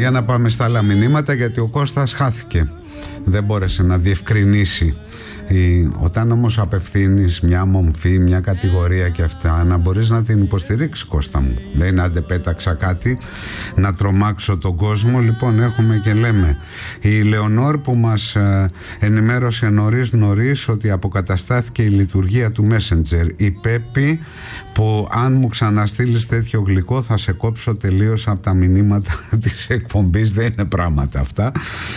για να πάμε στα άλλα μηνύματα, γιατί ο Κώστας χάθηκε. Δεν μπόρεσε να διευκρινίσει. Όταν όμως απευθύνεις μια μομφή, μια κατηγορία και αυτά, να μπορείς να την υποστηρίξεις, Κώστα μου. Δεν είναι άντε πέταξα κάτι να τρομάξω τον κόσμο. Λοιπόν, έχουμε και λέμε η Λεωνόρ που μας ενημέρωσε νωρίς ότι αποκαταστάθηκε η λειτουργία του Messenger. Η Πέπη που αν μου ξαναστείλεις τέτοιο γλυκό θα σε κόψω τελείως από τα μηνύματα της εκπομπής. Δεν είναι πράγματα αυτά.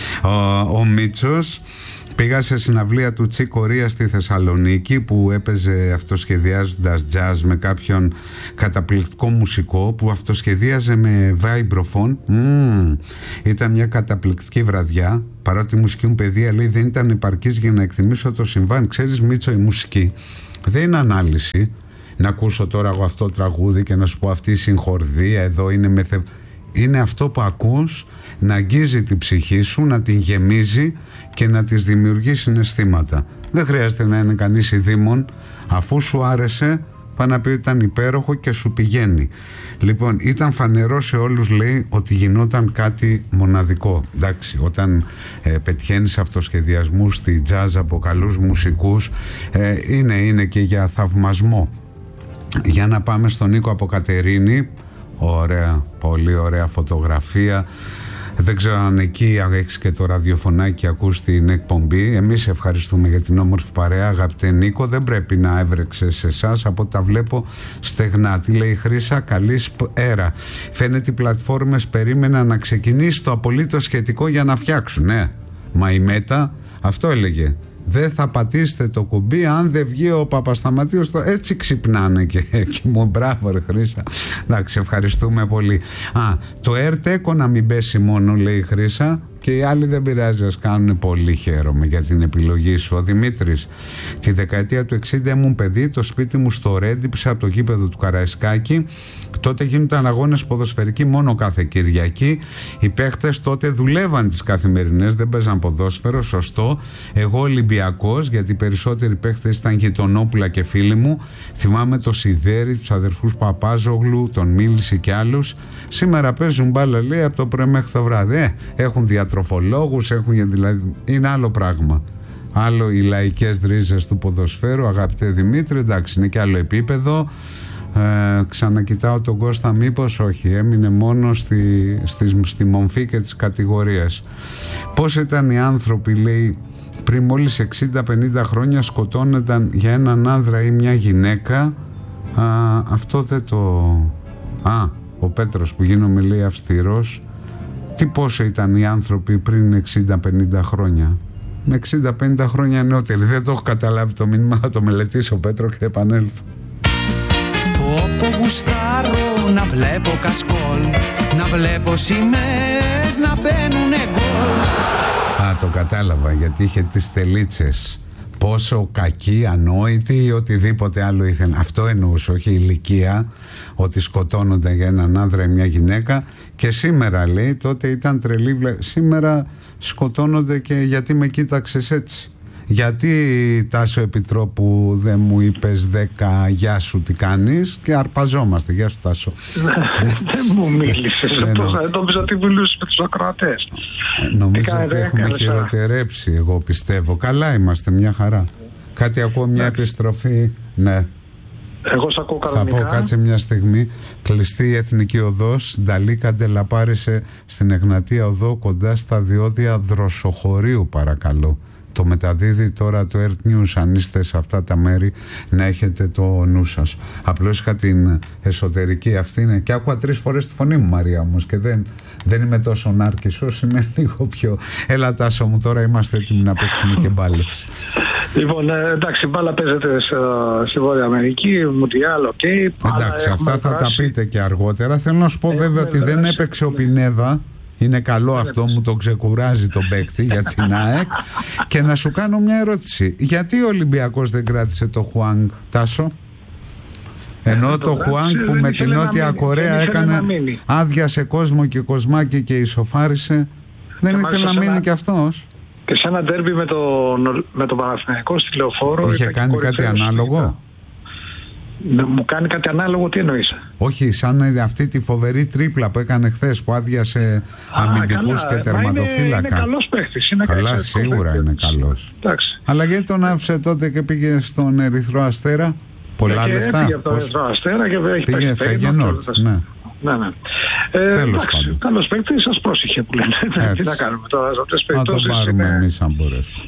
Ο Μίτσος: πήγα σε συναυλία του Τσί Κορία στη Θεσσαλονίκη που έπαιζε αυτοσχεδιάζοντας jazz με κάποιον καταπληκτικό μουσικό που αυτοσχεδίαζε με vibraphone. Ήταν μια καταπληκτική βραδιά, παρότι η μουσική μου παιδεία, λέει, δεν ήταν επαρκής για να εκτιμήσω το συμβάν. Ξέρεις, Μίτσο, η μουσική δεν είναι ανάλυση. Να ακούσω τώρα εγώ αυτό το τραγούδι και να σου πω αυτή η συγχορδία εδώ είναι είναι αυτό που ακούς να αγγίζει την ψυχή σου, να την γεμίζει και να της δημιουργεί συναισθήματα. Δεν χρειάζεται να είναι κανείς ειδήμων. Αφού σου άρεσε, πάει να πει ότι ήταν υπέροχο και σου πηγαίνει. Λοιπόν, ήταν φανερό σε όλους, λέει, ότι γινόταν κάτι μοναδικό. Εντάξει, όταν πετυχαίνεις αυτοσχεδιασμούς στη jazz από καλούς μουσικούς, είναι και για θαυμασμό. Για να πάμε στον Νίκο από Κατερίνη. Ωραία, πολύ ωραία φωτογραφία. Δεν ξέρω αν εκεί έχεις και το ραδιοφωνάκι, ακούς την εκπομπή. Εμείς ευχαριστούμε για την όμορφη παρέα, αγαπητέ Νίκο. Δεν πρέπει να έβρεξε σε εσάς, από τα βλέπω στεγνά. Τι λέει η Χρύσα? Καλή έρα. Φαίνεται οι πλατφόρμες περίμεναν να ξεκινήσει το απολύτως σχετικό για να φτιάξουν. Ναι, μα η Μέτα αυτό έλεγε. Δεν θα πατήσετε το κουμπί αν δεν βγει ο Παπασταματίος. Έτσι ξυπνάνε και μου. Μπράβο ρε Χρύσα. Εντάξει, ευχαριστούμε πολύ. Το ΕΡΤΕΚΟ να μην πέσει μόνο, λέει η Χρύσα, και οι άλλοι δεν πειράζει, ας κάνουν. Πολύ χαίρομαι για την επιλογή σου. Ο Δημήτρης: τη δεκαετία του 60 ήμουν παιδί, το σπίτι μου στο Ρέντιψε από το γήπεδο του Καραϊσκάκη. Τότε γίνονταν αγώνες ποδοσφαιρικοί μόνο κάθε Κυριακή. Οι παίχτες τότε δουλεύαν τις καθημερινές, δεν παίζαν ποδόσφαιρο, σωστό. Εγώ Ολυμπιακός, γιατί οι περισσότεροι παίχτες ήταν γειτονόπουλα και φίλοι μου. Θυμάμαι το Σιδέρι, τους αδερφούς Παπάζογλου, τον Μίληση και άλλους. Σήμερα παίζουν μπάλα, λέει, από το πρωί μέχρι το βράδυ. Έχουν διατροφολόγους, δηλαδή είναι άλλο πράγμα. Άλλο οι λαϊκές ρίζες του ποδοσφαίρου, αγαπητέ Δημήτρη, εντάξει, είναι και άλλο επίπεδο. Ξανακοιτάω τον Κώστα, μήπως όχι, έμεινε μόνο στη μομφή και τις κατηγορίες. Πώς ήταν οι άνθρωποι, λέει, πριν μόλις 60-50 χρόνια σκοτώνονταν για έναν άνδρα ή μια γυναίκα. Αυτό δεν το... ο Πέτρος που γίνομαι, λέει, αυστηρός. Τι πόσο ήταν οι άνθρωποι πριν 60-50 χρόνια? Με 60-50 χρόνια νεότεροι. Δεν το έχω καταλάβει το μήνυμα, θα το μελετήσω, Πέτρο, και θα επανέλθω. Όπου γουστάρω να βλέπω κασκόλ, να βλέπω σημαίες να μπαίνουνε γκολ. Το κατάλαβα, γιατί είχε τις τελίτσες. Πόσο κακή, ανόητη ή οτιδήποτε άλλο ήθελε. Αυτό εννοούσε, όχι η ηλικία, ότι σκοτώνονταν για έναν άνδρα ή μια γυναίκα. Και σήμερα, λέει, τότε ήταν τρελή. Σήμερα σκοτώνονται και γιατί με κοίταξες έτσι. Γιατί, Τάσο Επιτρόπου, δεν μου είπες 10 γεια σου, τι κάνεις? Και αρπαζόμαστε. Γεια σου, Τάσο. Δεν μου μίλησες. Νόμιζα ότι μιλούσες με τους ακροατές. Νομίζω ότι έχουμε χειροτερέψει, εγώ πιστεύω. Καλά είμαστε, μια χαρά. Κάτι ακούω, μια επιστροφή. Ναι. Εγώ σ' ακούω κανονικά. Θα πω, κάτσε μια στιγμή. Κλειστή η Εθνική Οδός Νταλή Καντελαπάρισε στην Εγνατία Οδό, κοντά στα διόδια Δροσοχωρίου, παρακαλώ. Το μεταδίδει τώρα το Earth News. Αν είστε σε αυτά τα μέρη, να έχετε το νου σας. Απλώς είχα την εσωτερική αυτή, είναι, και άκουγα 3 φορές τη φωνή μου, Μαρία, όμως, και δεν είμαι τόσο νάρκισσος, είμαι λίγο πιο... Έλα, Τάσο μου, τώρα είμαστε έτοιμοι να παίξουμε και μπάλες. Λοιπόν, εντάξει, μπάλα παίζεται στη Βόρεια Αμερική, Μουντιάλ, οκ. Εντάξει, αυτά θα τα πείτε και αργότερα. Θέλω να σου πω βέβαια ότι δεν έπαιξε ο Πινέδα. Είναι καλό αυτό, μου το ξεκουράζει τον παίκτη για την ΑΕΚ. Και να σου κάνω μια ερώτηση. Γιατί ο Ολυμπιακός δεν κράτησε το Χουάνγκ, Τάσο? Ενώ το Χουάνγκ που με την Νότια Κορέα έκανε, άδειασε κόσμο και κοσμάκι και ισοφάρισε, δεν ήθελε να μείνει κι αυτός? Και σε ένα ντέρμπι με το Παναθηναϊκό στη Λεωφόρο είχε κάνει κάτι ανάλογο? Μου κάνει κάτι ανάλογο, τι εννοείς? Όχι, σαν αυτή τη φοβερή τρίπλα που έκανε χθες, που άδειασε αμυντικούς και τερματοφύλακα. Είναι καλός παίχτης. Καλά, σίγουρα είναι καλός. Αλλά γιατί τον άφησε τότε και πήγε στον Ερυθρό Αστέρα? Πολλά λεφτά. Πήγε από τον Ερυθρό Αστέρα και πήγε Φεγενόρτ. Ναι. Καλός παίκτης, σας πρόσεχε που λένε. Τι να κάνουμε τώρα, σε αυτές τις περιπτώσεις. Να τον πάρουμε εμείς αν μπορέσουμε.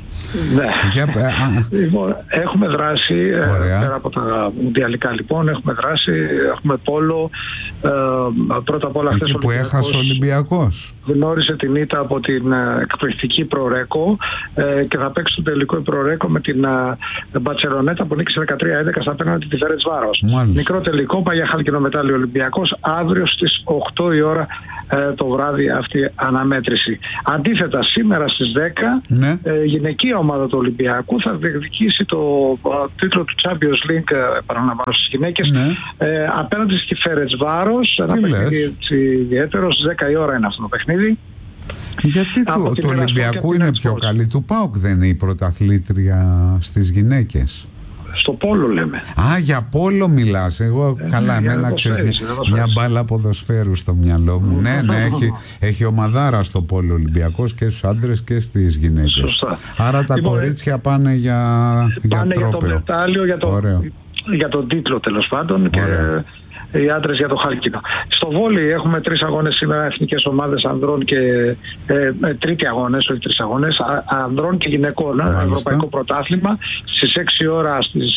Ναι. Λοιπόν, έχουμε δράσει, πέρα από τα μουντιαλικά λοιπόν, έχουμε δράσει, έχουμε πόλο. Πρώτα απ' όλα αυτές εκεί που έχασε ο Ολυμπιακός. Γνώρισε την ήττα από την εκπληκτική Προρέκο και θα παίξει το τελικό η Προρέκο με την Μπαρσελονέτα που νίκησε 13-11 απέναντι τη Φερεντσβάρος. Μικρό τελικό, πάει για χάλκινο μετάλλιο Ολυμπιακός, αύριο στις 8 η ώρα το βράδυ αυτή η αναμέτρηση. Αντίθετα, σήμερα στις 10 γυναικεία ομάδα του Ολυμπιακού θα διεκδικήσει το τίτλο του Champions League, παραλαμβάνω, στις γυναίκες, απέναντι στη Φερεντσβάρος. Ένα παιχνίδι ιδιαίτερο, στις 10 η ώρα είναι αυτό το παιχνίδι. Γιατί του Ολυμπιακού είναι πιο καλή, του ΠΑΟΚ δεν είναι η πρωταθλήτρια στις γυναίκες? Στο πόλο λέμε. Α, για πόλο μιλάς. Εγώ καλά, εμένα ξέρεις, μια μπάλα ποδοσφαίρου στο μυαλό μου. Ναι, έχει ομαδάρα στο πόλο Ολυμπιακός και στους άντρες και στις γυναίκες. Σωστά. Άρα τα κορίτσια πάνε για τρόπαιο. Για το μετάλλιο, για τον τίτλο τέλος πάντων. Και οι άντρες για το χάλκινο. Στο βόλεϊ έχουμε 3 αγώνες σήμερα, εθνικές ομάδες ανδρών και τρίτη αγώνες, όχι 3 αγώνες, ανδρών και γυναικών. Ευρωπαϊκό πρωτάθλημα. Στις 6 ώρα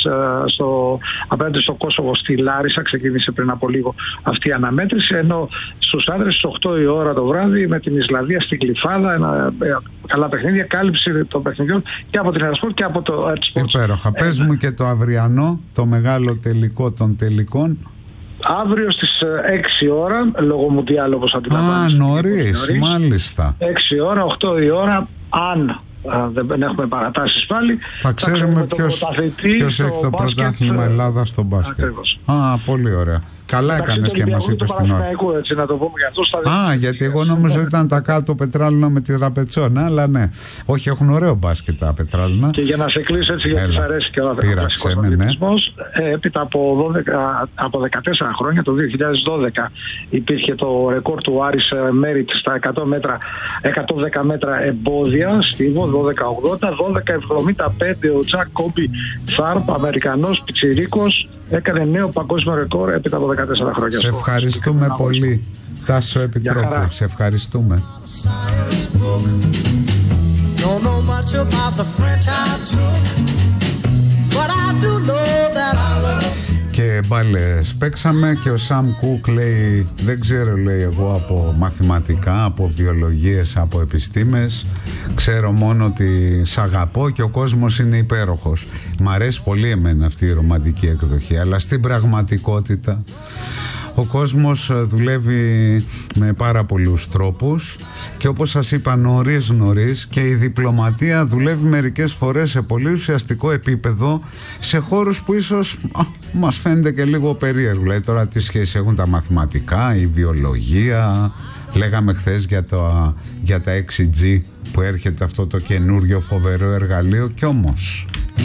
απέναντι στο Κόσοβο στη Λάρισα, ξεκίνησε πριν από λίγο αυτή η αναμέτρηση, ενώ στους άντρες στις 8 η ώρα το βράδυ με την Ισλανδία στη Γλυφάδα, καλά παιχνίδια, κάλυψη των παιχνιδιών και από την Ερασπορ και από το Ερασπορ. Υπέροχα. Πες μου και το αυριανό, το μεγάλο τελικό των τελικών. Αύριο στις 6 ώρα, λόγω Μουντιάλ όπως αντιλαμβάνεστε. Νωρίς, μάλιστα. 6 ώρα, 8 η ώρα, αν δεν έχουμε παρατάσεις πάλι, θα ξέρουμε ποιος έχει το πρωτάθλημα Ελλάδα στο μπάσκετ. Πολύ ωραία. Καλά έκανες και μας είπες την ώρα. Γιατί εγώ νόμιζα ότι ήταν τα κάτω Πετράλωνα με τη Δραπετσόνα, αλλά ναι. Όχι, έχουν ωραίο μπάσκετ τα Πετράλωνα. Και για να σε κλείσω έτσι, γιατί σας αρέσει και ο αθλητικός αθλητισμός, έπειτα από 14 χρόνια, το 2012, υπήρχε το ρεκόρ του Άρης Μέριτ στα 110 μέτρα εμπόδια, στίβο, 12.80, 12.75 ο Τζακ Κόμπι Θάρπ, Αμερικανός πιτσιρίκος, έκανε νέο παγκόσμιο ρεκόρ έπειτα από 14 χρόνια. Σε ευχαριστούμε πολύ, Τάσο Επιτρόπου. Σε ευχαριστούμε. Και μπάλες παίξαμε και ο Σαμ Κουκ λέει, δεν ξέρω, λέει, εγώ από μαθηματικά, από βιολογίες, από επιστήμες, ξέρω μόνο ότι σ' αγαπώ και ο κόσμος είναι υπέροχος. Μ' αρέσει πολύ εμένα αυτή η ρομαντική εκδοχή, αλλά στην πραγματικότητα ο κόσμος δουλεύει με πάρα πολλούς τρόπους και όπως σας είπα νωρίς και η διπλωματία δουλεύει μερικές φορές σε πολύ ουσιαστικό επίπεδο σε χώρους που ίσως μας φαίνεται και λίγο περίεργο. Δηλαδή τώρα τι σχέση έχουν τα μαθηματικά, η βιολογία, λέγαμε χθες για τα 6G που έρχεται αυτό το καινούριο φοβερό εργαλείο, κι όμως